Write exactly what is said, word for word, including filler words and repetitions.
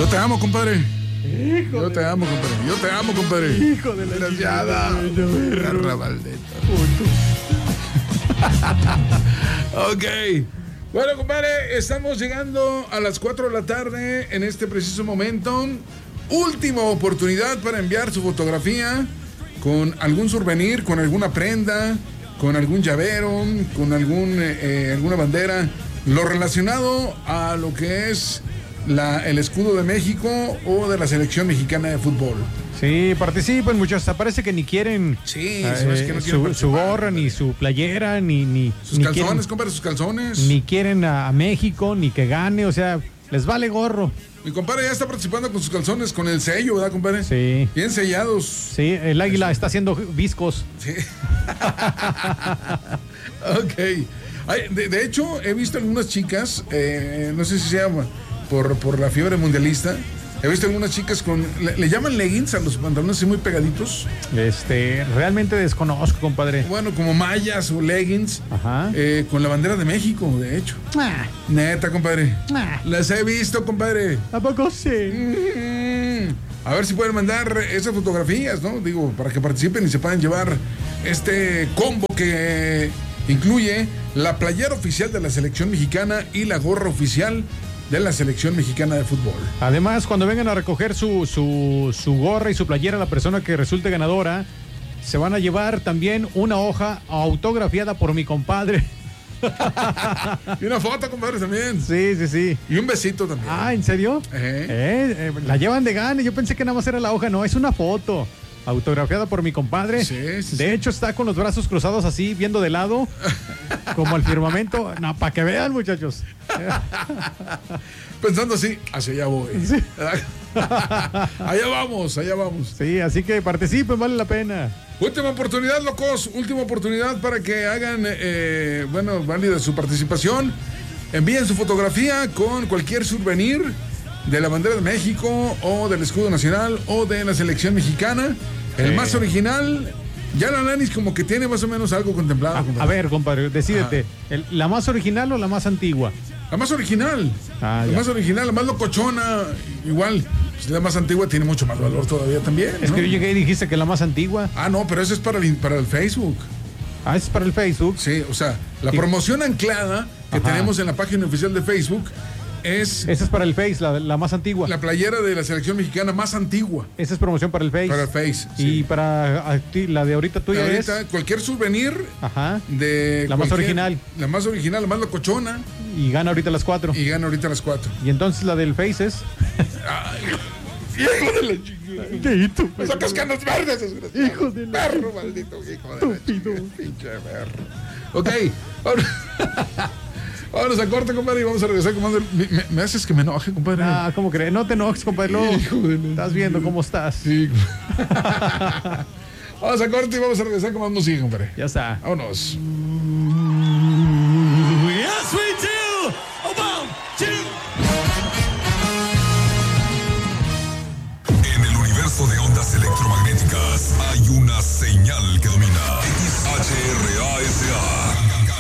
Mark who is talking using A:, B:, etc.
A: Yo te amo, compadre.
B: Hijo
A: Yo
B: de
A: te amo, compadre. Yo te amo, compadre.
B: Hijo de la
A: Desgraciada. Perra maldita. Ok. Bueno, compadre, estamos llegando a las cuatro de la tarde en este preciso momento. Última oportunidad para enviar su fotografía con algún souvenir, con alguna prenda, con algún llavero, con algún, eh, alguna bandera, lo relacionado a lo que es la, el escudo de México o de la selección mexicana de fútbol.
B: Sí, participen, muchachos. Hasta parece que ni quieren
A: Sí,
B: eh,
A: sabes que no quieren
B: su,
A: participar.
B: su gorra, ni su playera, ni, ni
A: Sus
B: ni
A: calzones,
B: quieren,
A: compadre, sus calzones.
B: ni quieren a, a México, ni que gane. O sea, les vale gorro.
A: Mi compadre ya está participando con sus calzones, con el sello, ¿verdad, compadre?
B: Sí.
A: Bien sellados.
B: Sí, el águila está haciendo viscos.
A: Sí. Ok. Ay, de, de hecho, he visto algunas chicas, eh, no sé si sea por, por la fiebre mundialista, he visto algunas chicas con, le, le llaman leggings a los pantalones así muy pegaditos.
B: Este, realmente desconozco, compadre.
A: Bueno, como mallas o leggings,
B: Ajá.
A: eh, con la bandera de México, de hecho.
B: Ah,
A: Neta, compadre.
B: ah.
A: Las he visto, compadre.
B: ¿A poco sí?
A: Mm, A ver si pueden mandar esas fotografías, ¿no? Digo, para que participen y se puedan llevar este combo que incluye la playera oficial de la selección mexicana y la gorra oficial de la selección mexicana de fútbol.
B: Además, cuando vengan a recoger su, su, su gorra y su playera, la persona que resulte ganadora, se van a llevar también una hoja autografiada por mi compadre.
A: Y una foto, compadre, también.
B: Sí, sí, sí.
A: Y un besito también.
B: Ah, ¿en serio?
A: Eh.
B: Eh, eh, la llevan de gane. Yo pensé que nada más era la hoja. No, es una foto autografiada por mi compadre.
A: Sí, sí,
B: de
A: sí.
B: hecho, está con los brazos cruzados así, viendo de lado, como al firmamento. No, para que vean, muchachos.
A: Pensando así, hacia allá voy.
B: Sí.
A: Allá vamos, allá vamos.
B: Sí, así que participen, vale la pena.
A: Última oportunidad, locos. Última oportunidad para que hagan, eh, bueno, válida su participación. Envíen su fotografía con cualquier souvenir de la bandera de México o del escudo nacional o de la selección mexicana. El
B: Sí.
A: más original. Ya la Lanis como que tiene más o menos algo contemplado.
B: A,
A: compadre.
B: a ver, compadre, decídete. El- ¿La más original o la más antigua?
A: La más original.
B: Ah,
A: la
B: ya.
A: más original, la más locochona. Igual, pues, la más antigua tiene mucho más valor todavía también.
B: Es
A: ¿no?
B: que yo llegué y dijiste que la más antigua.
A: Ah, no, pero eso es para el, para el Facebook.
B: Ah, es para el Facebook.
A: Sí, o sea, la
B: Y-
A: promoción anclada que
B: Ajá.
A: tenemos en la página oficial de Facebook es
B: Esa es para el Face, la, la más antigua.
A: la playera de la selección mexicana más antigua
B: Esa es promoción para el Face.
A: para el Face.
B: Y
A: sí.
B: para a ti, la de ahorita tuya
A: Ahorita,
B: es.
A: cualquier souvenir
B: Ajá.
A: de.
B: La más
A: cualquier-
B: original.
A: La más original, la más locochona.
B: Y gana ahorita las cuatro.
A: Y gana ahorita a las cuatro.
B: Y entonces la del Face es.
A: ¡Hijo de la chingada!
B: ¿Qué
A: ¡Me sacas canas verdes, desgraciado!
B: Hijo de la-
A: ¡Perro, maldito! ¡Hijo de la
B: Estúpido.
A: chingada! ¡Pinche perro! Ok, vámonos, vámonos a corte, compadre, y vamos a regresar con más del- me, me- me haces que me enoje, compadre.
B: Ah, ¿cómo crees? No te enojes, compadre. No.
A: Hijo de la-
B: Estás viendo cómo estás.
A: Sí. Vamos a corte y vamos a regresar con más música, compadre.
B: Ya está.
A: Vámonos.